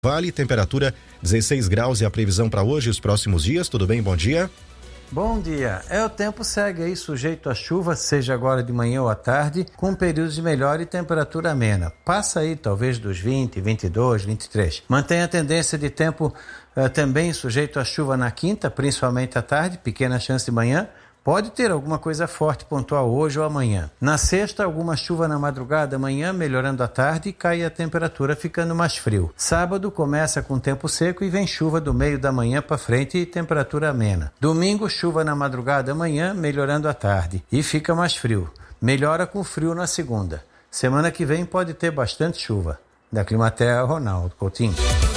Vale, temperatura 16 graus e a previsão para hoje e os próximos dias. Tudo bem? Bom dia. Bom dia. O tempo segue aí sujeito à chuva, seja agora de manhã ou à tarde, com períodos de melhora e temperatura amena. Passa aí talvez dos 20, 22, 23. Mantém a tendência de tempo também sujeito à chuva na quinta, principalmente à tarde, pequena chance de manhã. Pode ter alguma coisa forte pontual hoje ou amanhã. Na sexta, alguma chuva na madrugada, amanhã, melhorando à tarde e cai a temperatura ficando mais frio. Sábado começa com tempo seco e vem chuva do meio da manhã para frente e temperatura amena. Domingo, chuva na madrugada, amanhã, melhorando à tarde e fica mais frio. Melhora com frio na segunda. Semana que vem pode ter bastante chuva. Da Climaterra, Ronaldo Coutinho.